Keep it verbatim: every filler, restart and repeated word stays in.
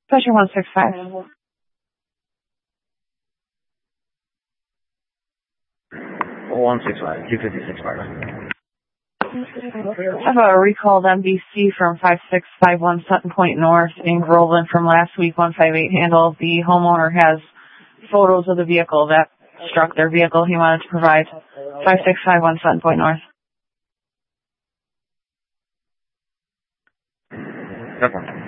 Pleasure one six five. one six five, two fifty-six Sparta. I have a recalled M D C from five six five one Sutton Point North in Groveland from last week, one five eight handle. The homeowner has photos of the vehicle that struck their vehicle. He wanted to provide five six five one Sutton Point North. No problem.